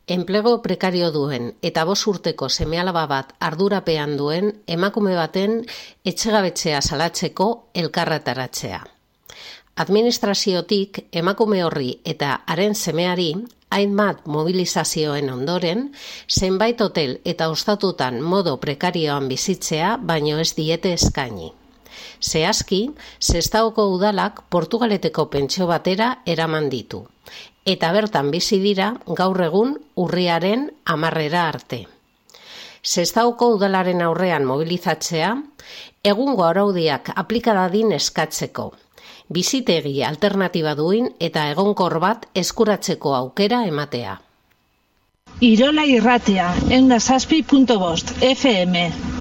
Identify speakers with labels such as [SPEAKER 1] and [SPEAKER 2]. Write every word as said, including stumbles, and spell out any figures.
[SPEAKER 1] Enplego prekario duen eta bost urteko seme-alaba bat ardurapean duen emakume baten etxegabetzea salatzeko elkarretaratzea. Administraziotik emakume horri eta haren semeari hainbat mobilizazioen ondoren, zenbait hotel eta ostatutan modo prekarioan bizitzea baino ez diete eskaini. Zehazki, Sestaoko udalak Portugaleteko pentsio batera eraman ditu, eta bertan bizi dira gaur egun urriaren hamarrera arte. Sestaoko udalaren aurrean mobilizatzea, egungo araudiak aplika dadin eskatzeko, bizitegi alternatiba duin eta egonkor bat eskuratzeko aukera ematea.
[SPEAKER 2] Irola Irratia, ehun eta zazpi puntu bost F M.